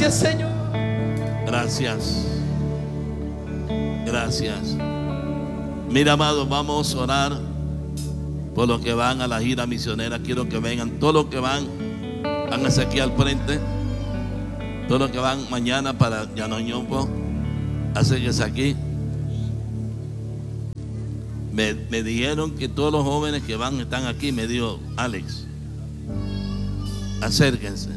Gracias, Señor. Gracias. Gracias. Mira, amado, vamos a orar por los que van a la gira misionera. Quiero que vengan, todos los que van, háganse aquí al frente. Todos los que van mañana para Llanoñopo, acérquense aquí. Me dijeron que todos los jóvenes que van están aquí. Me dijo Alex, acérquense.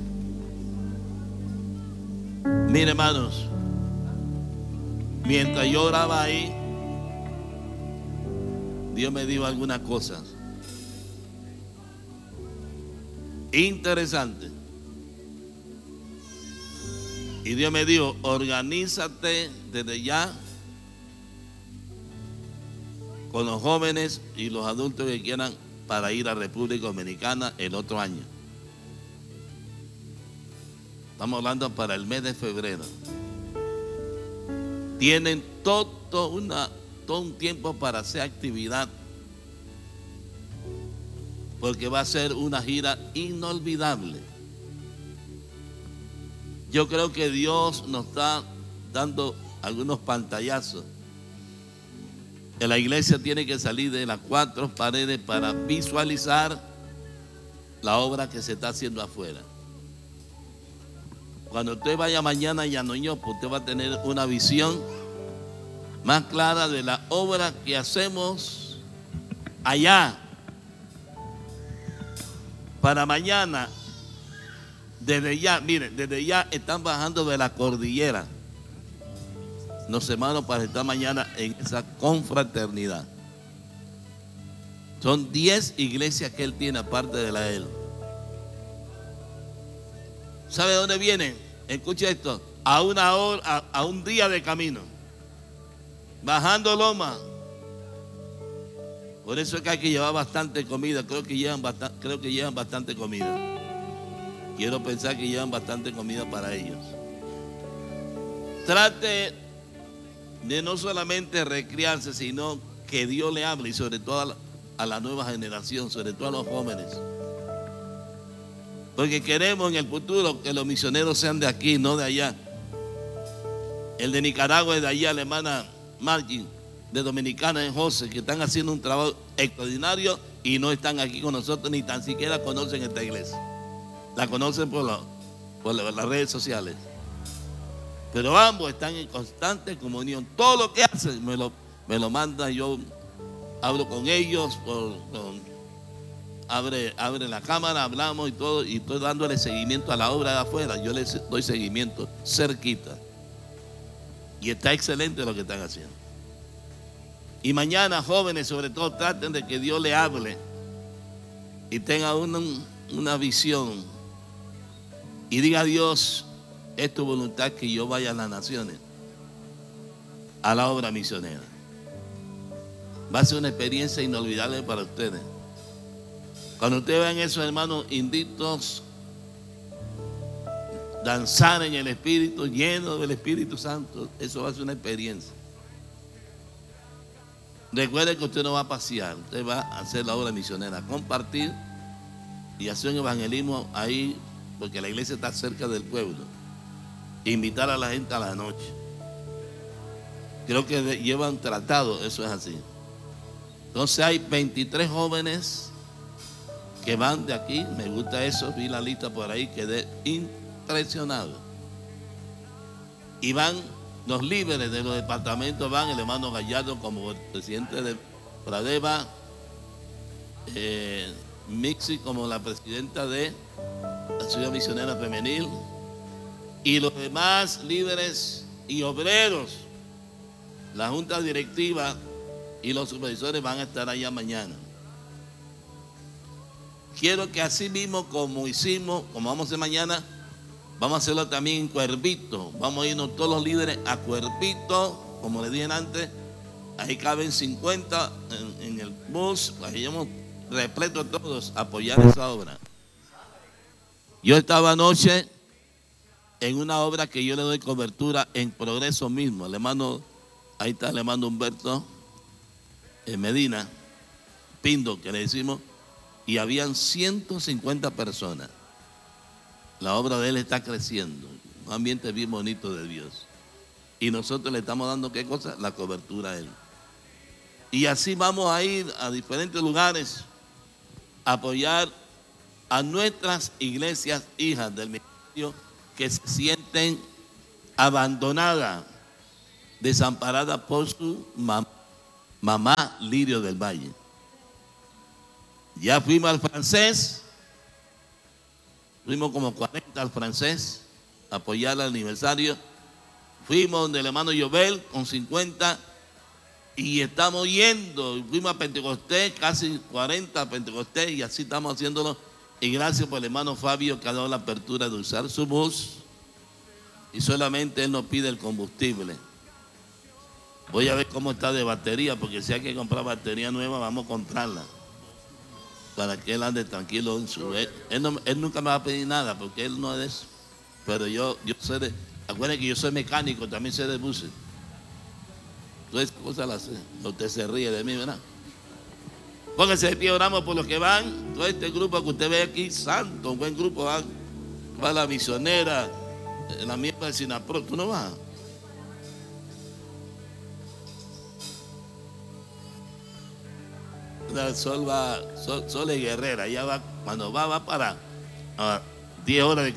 Mire, hermanos, mientras yo oraba ahí, Dios me dijo algunas cosas interesantes. Y Dios me dijo, organízate desde ya con los jóvenes y los adultos que quieran para ir a República Dominicana el otro año. Estamos hablando para el mes de febrero. Tienen todo un tiempo para hacer actividad, porque va a ser una gira inolvidable. Yo creo que Dios nos está dando algunos pantallazos. Que la iglesia tiene que salir de las cuatro paredes para visualizar la obra que se está haciendo afuera. Cuando usted vaya mañana a Llanoñopo, usted va a tener una visión más clara de la obra que hacemos allá. Para mañana, desde ya, miren, desde ya están bajando de la cordillera los hermanos para estar mañana en esa confraternidad. Son 10 iglesias que él tiene aparte de la de él. ¿Sabe de dónde vienen? Escuche esto. A una hora, a un día de camino, bajando loma. Por eso es que hay que llevar bastante comida. Creo que llevan bastante comida. Quiero pensar que llevan bastante comida para ellos. Trate de no solamente recrearse, sino que Dios le hable, y sobre todo a la nueva generación, sobre todo a los jóvenes. Porque queremos en el futuro que los misioneros sean de aquí, no de allá. El de Nicaragua es de allá, la hermana Margin, de Dominicana en José, que están haciendo un trabajo extraordinario y no están aquí con nosotros, ni tan siquiera conocen esta iglesia. La conocen por las redes sociales. Pero ambos están en constante comunión. Todo lo que hacen me lo mandan. Yo hablo con ellos, abre la cámara, hablamos y todo, y estoy dándole seguimiento a la obra de afuera. Yo les doy seguimiento cerquita. Y está excelente lo que están haciendo. Y mañana, jóvenes, sobre todo, traten de que Dios le hable y tenga una visión y diga a Dios, es tu voluntad que yo vaya a las naciones, a la obra misionera. Va a ser una experiencia inolvidable para ustedes. Cuando ustedes vean esos hermanos inditos danzar en el Espíritu, llenos del Espíritu Santo, eso va a ser una experiencia. Recuerde que usted no va a pasear, usted va a hacer la obra misionera, compartir y hacer un evangelismo ahí, porque la iglesia está cerca del pueblo. Invitar a la gente a la noche. Creo que llevan tratado, eso es así. Entonces hay 23 jóvenes que van de aquí. Me gusta eso, vi la lista por ahí, quedé impresionado. Y van los líderes de los departamentos, van el hermano Gallardo como presidente de Pradeva, Mixi como la presidenta de la Ciudad Misionera Femenil, y los demás líderes y obreros, la junta directiva y los supervisores van a estar allá mañana. Quiero que así mismo como hicimos, como vamos a hacer mañana, vamos a hacerlo también en Cuervito. Vamos a irnos todos los líderes a Cuervito, como les dije antes. Ahí caben 50 en el bus, ahí vamos repletos todos a apoyar esa obra. Yo estaba anoche en una obra que yo le doy cobertura en Progreso mismo. El hermano, ahí está el hermano Humberto Medina, Pindo, que le decimos, y habían 150 personas. La obra de él está creciendo. un ambiente bien bonito de Dios. Y nosotros le estamos dando, ¿qué cosa? La cobertura a Él. Y así vamos a ir a diferentes lugares a apoyar a nuestras iglesias hijas del ministerio que se sienten abandonadas, desamparadas por su mamá Lirio del Valle. Ya fuimos al Francés, fuimos como 40 al Francés a apoyar el aniversario. Fuimos donde el hermano Jovel con 50 y estamos yendo. Fuimos a Pentecostés, casi 40 a Pentecostés, y así estamos haciéndolo. Y gracias por el hermano Fabio que ha dado la apertura de usar su bus. Y solamente él nos pide el combustible. Voy a ver cómo está de batería, porque si hay que comprar batería nueva, vamos a comprarla. Para que él ande tranquilo en su... Él nunca me va a pedir nada, porque él no es de eso. Pero yo sé de... Acuérdense que yo soy mecánico, también sé de buses. Entonces, cosas las sé. Usted se ríe de mí, ¿verdad? Pónganse de pie, oramos por los que van. Todo este grupo que usted ve aquí, santo, un buen grupo. Va la misionera, la mierda de Sinapro. ¿Tú no vas? Sol es guerrera. Ella va, cuando va para 10 horas de